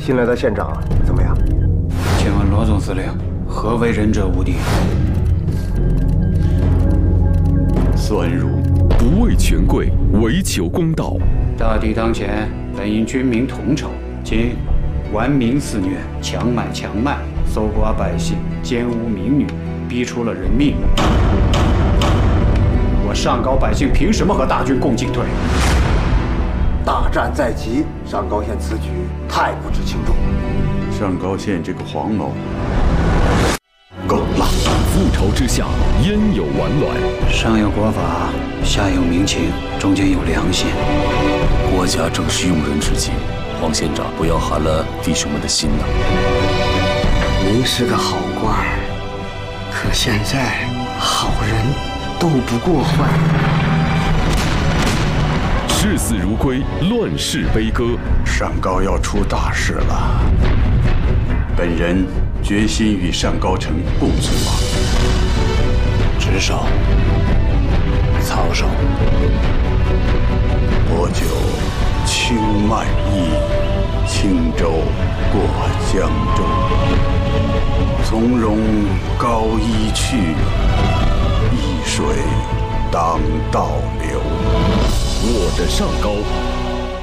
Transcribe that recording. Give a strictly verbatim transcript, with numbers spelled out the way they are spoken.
新来的县长怎么样？ 请问罗总司令，何为仁者无敌？ 酸儒不畏权贵，唯求公道。 大敌当前，本应军民同仇，今顽民肆虐，强买强卖，搜刮百姓，奸污民女，逼出了人命。我上高百姓凭什么和大军共进退？ 大战在即，上高县此举太不知轻重。 上高县这个黄某够了！ 覆巢之下，焉有完卵？ 上有国法，下有民情，中间有良心。 国家正是用人之际，黄县长不要寒了弟兄们的心呐！ 您是个好官儿，可现在好人斗不过坏。 视死如归，乱世悲歌。 上高要出大事了，本人决心与上高城共存亡。 职守、操守， 薄酒轻慢意，轻舟过江中。从容高一去，易水当道流。 我的上高，